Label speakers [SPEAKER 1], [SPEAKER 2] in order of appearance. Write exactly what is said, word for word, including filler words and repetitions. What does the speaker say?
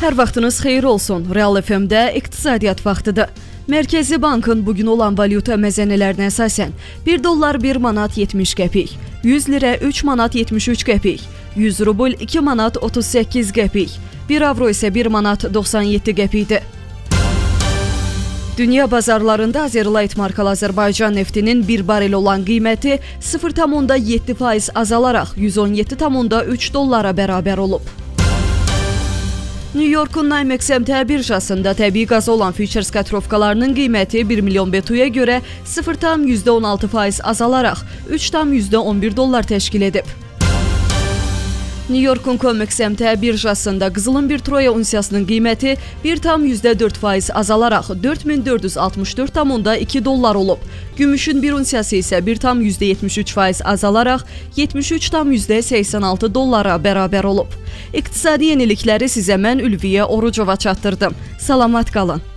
[SPEAKER 1] Hər vaxtınız xeyir olsun. Real F M-də iqtisadiyyat vaxtıdır. Mərkəzi Bankın bugün olan valyuta məzənələrinə əsasən bir dollar bir manat yetmiş qəpik, yüz lirə üç manat yetmiş üç qəpik, yüz rubl iki manat otuz səkkiz qəpik, bir avro isə bir manat doxsan yeddi qəpikdir. Dünya bazarlarında Azerlight markalı Azərbaycan neftinin bir barel olan qiyməti sıfır tam yeddi faiz azalaraq yüz on yeddi tam üç dollara bərabər olub. New York'un NYMEX əmtia birjasında təbii qazı olan futures kotirovkalarının qiyməti bir milyon B T U-ya görə sıfır tam on altı faiz azalaraq üç tam on bir dollar təşkil edib. New York'un COMEX əmtia birjasında qızılın bir troya unsiyasının qiyməti bir tam dörd faiz azalaraq dörd min dörd yüz altmış dörd tam iki dollar olub. Gümüşün bir unsiyası isə bir tam yetmiş üç faiz azalaraq yetmiş üç tam səksən altı dollara bərabər olub. İqtisadi yenilikləri sizə mən Ülviyə Orucova çatdırdım. Salamat qalın.